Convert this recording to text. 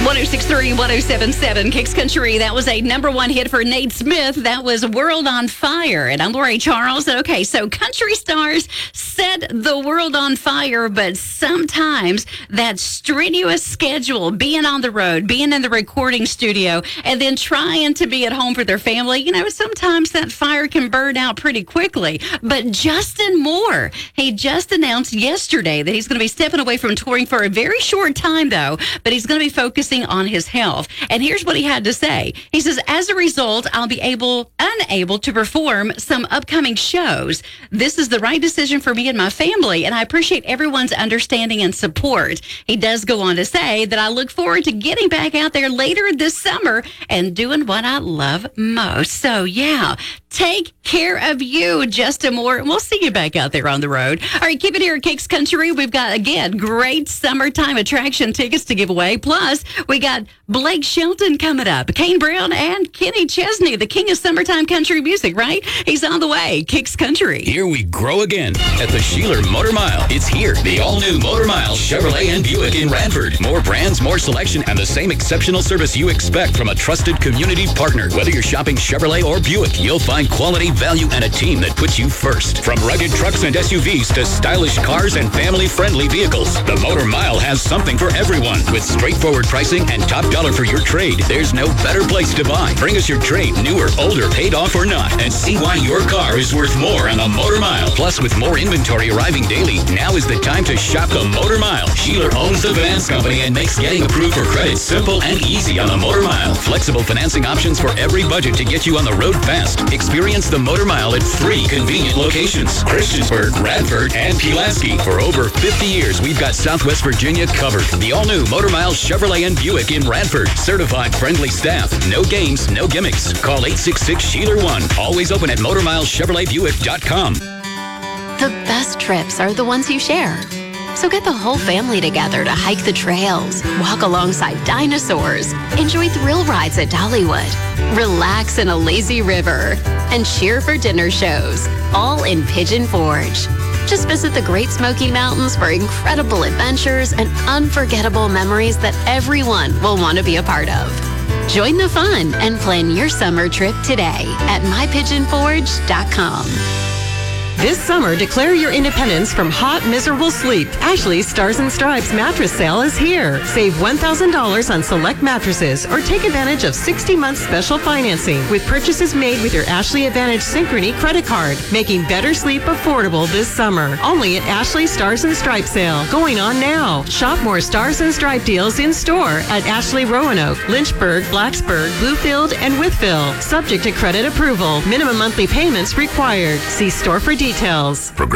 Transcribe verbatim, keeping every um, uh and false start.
one oh six point three, one oh seven point seven, Kicks Country. That was a number one hit for Nate Smith. That was World on Fire. And I'm Lori Charles. Okay, so country stars set the world on fire, but sometimes that strenuous schedule, being on the road, being in the recording studio, and then trying to be at home for their family, you know, sometimes that fire can burn out pretty quickly. But Justin Moore, he just announced yesterday that he's going to be stepping away from touring for a very short time, though, but he's going to be focusing on his health. And here's what he had to say. He says, as a result, I'll be able, unable to perform some upcoming shows. This is the right decision for me and my family, and I appreciate everyone's understanding and support. He does go on to say that I look forward to getting back out there later this summer and doing what I love most. So, yeah, take care of you, Justin Moore, and we'll see you back out there on the road. All right, keep it here at Kicks Country. We've got, again, great summertime attraction tickets to give away. Plus, we got Blake Shelton coming up, Kane Brown, and Kenny Chesney, the king of summertime country music, right? He's on the way. Kicks Country. Here we grow again at the Sheeler Motor Mile. It's here, the all-new Motor Mile Chevrolet and Buick in Radford. More brands, more selection, and the same exceptional service you expect from a trusted community partner. Whether you're shopping Chevrolet or Buick, you'll find quality, value, and a team that puts you first. From rugged trucks and S U Vs to stylish cars and family-friendly vehicles, the Motor Mile has something for everyone. With straightforward pricing and top dollar for your trade, there's no better place to buy. Bring us your trade, new or older, paid off or not, and see why your car is worth more on the Motor Mile. Plus, with more inventory arriving daily, now is the time to shop the Motor Mile. Sheeler owns the finance company and makes getting approved for credit simple and easy on the Motor Mile. Flexible financing options for every budget to get you on the road fast. Experience the Motor Mile at three convenient locations: Christiansburg, Radford, and Pulaski. For over fifty years, we've got Southwest Virginia covered. The all-new Motor Mile Chevrolet and Buick in Radford. Certified friendly staff. No games, no gimmicks. Call eight six six, Sheeler one. Always open at motor mile chevrolet buick dot com. The best trips are the ones you share. So get the whole family together to hike the trails, walk alongside dinosaurs, enjoy thrill rides at Dollywood, relax in a lazy river, and cheer for dinner shows, all in Pigeon Forge. Just visit the Great Smoky Mountains for incredible adventures and unforgettable memories that everyone will want to be a part of. Join the fun and plan your summer trip today at my pigeon forge dot com. This summer, declare your independence from hot, miserable sleep. Ashley's Stars and Stripes mattress sale is here. Save one thousand dollars on select mattresses or take advantage of sixty months special financing with purchases made with your Ashley Advantage Synchrony credit card, making better sleep affordable this summer. Only at Ashley's Stars and Stripes sale, going on now. Shop more Stars and Stripe deals in store at Ashley Roanoke, Lynchburg, Blacksburg, Bluefield, and Wytheville. Subject to credit approval. Minimum monthly payments required. See store for details. Progressive